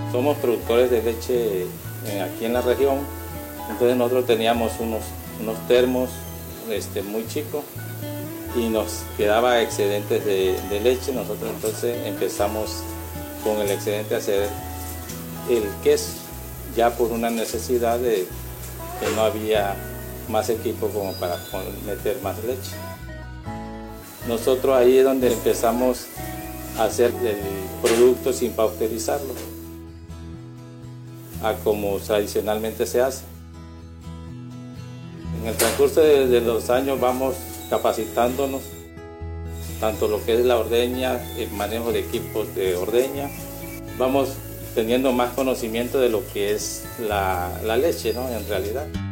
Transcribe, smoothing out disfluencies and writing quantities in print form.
Somos productores de leche aquí en la región, entonces nosotros teníamos unos termos muy chicos y nos quedaba excedentes de leche. Nosotros entonces empezamos con el excedente a hacer el queso, ya por una necesidad de que no había más equipo como para meter más leche. Nosotros ahí es donde empezamos a hacer el producto sin pasteurizarlo, a como tradicionalmente se hace. En el transcurso de los años vamos capacitándonos, tanto lo que es la ordeña, el manejo de equipos de ordeña, vamos teniendo más conocimiento de lo que es la leche, ¿no? En realidad.